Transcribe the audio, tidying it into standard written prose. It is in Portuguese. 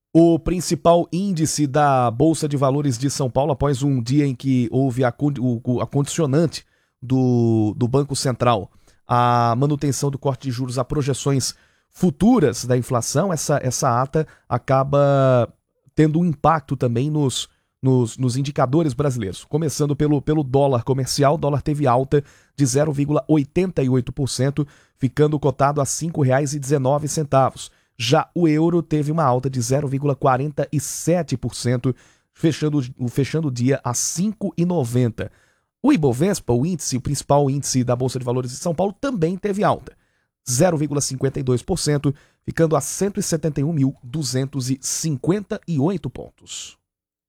O principal índice da Bolsa de Valores de São Paulo, após um dia em que houve a condicionante do Banco Central, a manutenção do corte de juros a projeções futuras da inflação, essa ata acaba tendo um impacto também nos indicadores brasileiros. Começando pelo dólar comercial, o dólar teve alta de 0,88%, ficando cotado a R$ 5,19. Já o euro teve uma alta de 0,47%, fechando o dia a R$ 5,90. O Ibovespa, o principal índice da Bolsa de Valores de São Paulo, também teve alta, 0,52%, ficando a 171.258 pontos.